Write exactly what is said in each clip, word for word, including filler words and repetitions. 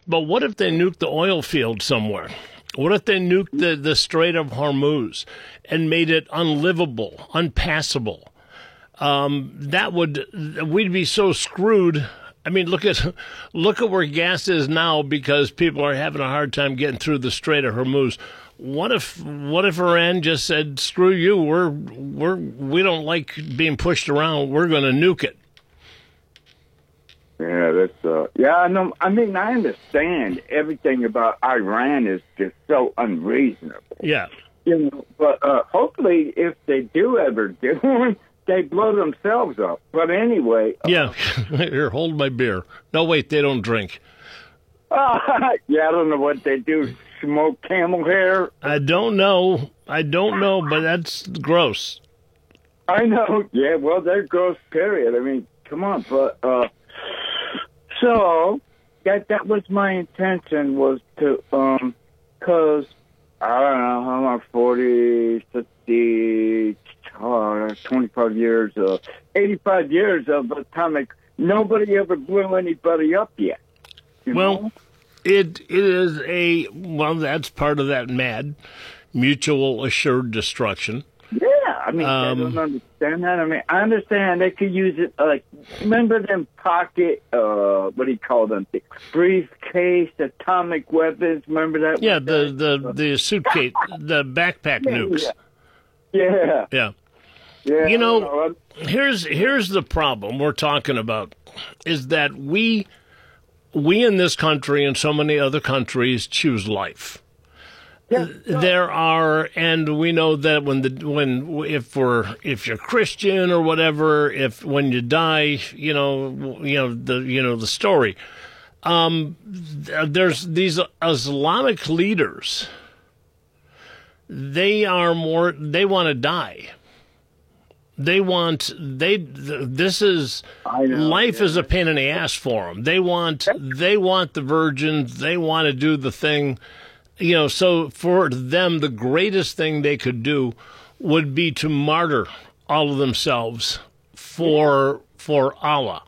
but what if they nuked the oil field somewhere? What if they nuked the, the Strait of Hormuz and made it unlivable, unpassable? Um, that would, we'd be so screwed. I mean, look at look at where gas is now because people are having a hard time getting through the Strait of Hormuz. What if what if Iran just said, "Screw you, we're we're we don't like being pushed around. We're going to nuke it." Yeah, that's uh, yeah. I know. I mean, I understand everything about Iran is just so unreasonable. Yeah, you know. But uh, hopefully, if they do ever do one, they blow themselves up. But anyway, yeah. Uh, Here, hold my beer. No, wait, they don't drink. Uh, yeah, I don't know what they do. Smoke camel hair. I don't know. I don't know, but that's gross. I know. Yeah, well, they're gross. Period. I mean, come on, but. Uh, So that that was my intention was to um, cause I don't know how much forty, fifty, uh, twenty-five years, uh, eighty-five years of atomic. Nobody ever blew anybody up yet. You well, know? it it is a well. That's part of that mad mutual assured destruction. Yeah, I mean, Um, I don't understand that. I mean, I understand they could use it, like, remember them pocket, uh, what do you call them, the briefcase, atomic weapons, remember that? Yeah, the, the, the suitcase, the backpack nukes. Yeah. Yeah. Yeah. You know, know, here's here's the problem we're talking about, is that we we in this country and so many other countries choose life. Yeah. There are, and we know that when the when if we're if you're Christian or whatever, if when you die, you know, you know the you know the story. Um, there's these Islamic leaders. They are more. They want to die. They want they. This is life yeah. is a pain in the ass for them. They want they want the virgins. They want to do the thing. You know, so for them, the greatest thing they could do would be to martyr all of themselves for for Allah.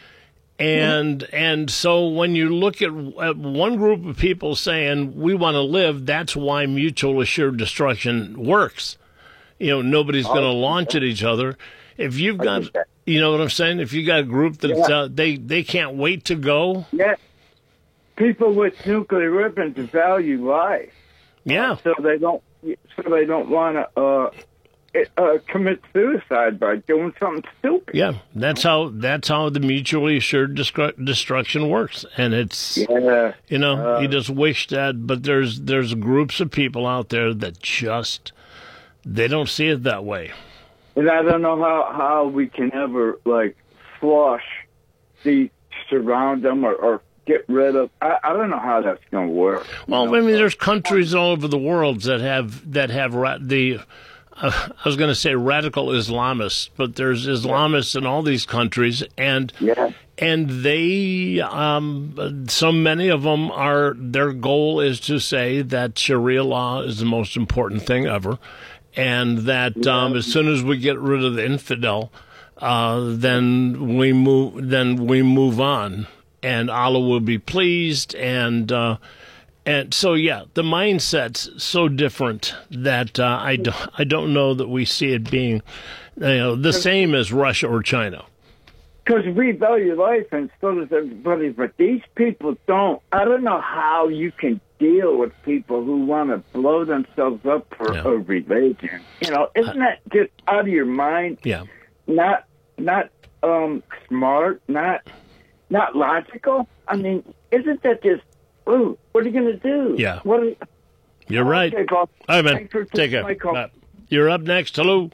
And mm-hmm. and so when you look at, at one group of people saying we want to live, that's why mutual assured destruction works. You know, nobody's going to launch at each other. If you've got, you know what I'm saying? If you got a group that yeah. uh, they they can't wait to go. Yeah. People with nuclear weapons value life. Yeah. Uh, so they don't. So they don't want to uh, uh, commit suicide by doing something stupid. Yeah, that's how that's how the mutually assured destru- destruction works, and it's yeah. you know uh, you just wish that, but there's there's groups of people out there that just they don't see it that way. And I don't know how how we can ever like flush the surround them or. or get rid of. I, I don't know how that's going to work. Well, know? I mean, there's countries all over the world that have that have ra- the. Uh, I was going to say radical Islamists, but there's Islamists in all these countries, and yeah. and they, um, so many of them are. Their goal is to say that Sharia law is the most important thing ever, and that yeah. um, as soon as we get rid of the infidel, uh, then we move. Then we move on. And Allah will be pleased, and uh, and so yeah, the mindset's so different that uh, I don't I don't know that we see it being, you know, the same as Russia or China. Because we value life, and so does everybody. But these people don't. I don't know how you can deal with people who want to blow themselves up for yeah. a religion. You know, isn't that just out of your mind? Yeah. Not not um, smart. Not. Not logical? I mean, isn't that just, ooh, what are you going to do? Yeah. What are you... You're right. Okay, Bob. All right, man. Take care. Uh, you're up next. Hello.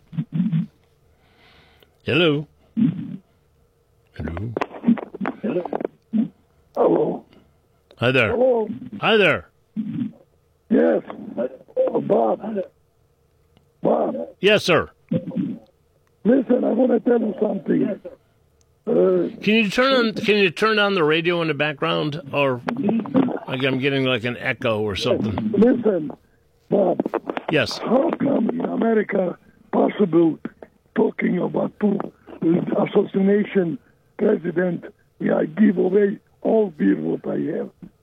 Hello. Hello. Hello. Hello. Hi there. Hello. Hi there. Yes. Oh, Bob. Bob. Yes, sir. Listen, I want to tell you something. Yes, sir. Uh, can you turn on? Can you turn on the radio in the background, or like I'm getting like an echo or something? Listen, Bob. Yes. How come in America possible talking about two assassination president? Yeah, I give away all beer what I have.